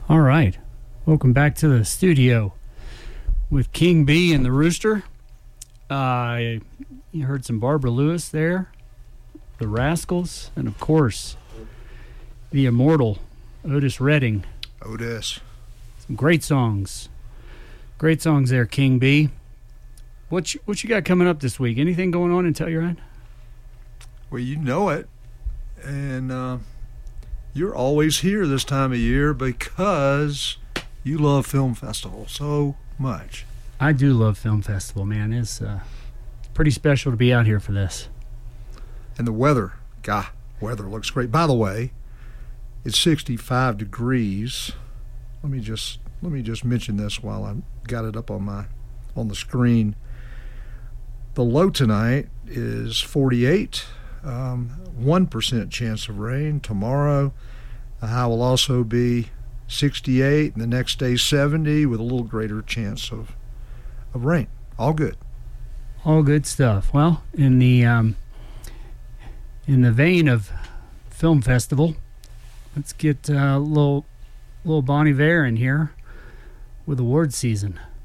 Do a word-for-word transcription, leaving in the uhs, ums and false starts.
All right. Welcome back to the studio with King B and the Rooster. Uh, you heard some Barbara Lewis there, the Rascals, and of course, the immortal Otis Redding. Otis. Some great songs. Great songs there, King B. What you, what you got coming up this week? Anything going on in Telluride? Well, you know it. And uh, you're always here this time of year because you love Film Festival so much. I do love Film Festival, man. It's uh, pretty special to be out here for this. And the weather, God, weather looks great. By the way, it's sixty-five degrees. Let me just let me just mention this while I got it up on my on the screen. The low tonight is forty-eight. Um, one percent chance of rain tomorrow. The high will also be sixty-eight, and the next day seventy, with a little greater chance of of rain. All good. All good stuff. Well, in the um, in the vein of Film Festival, let's get uh, a little little Bon Iver in here with award season.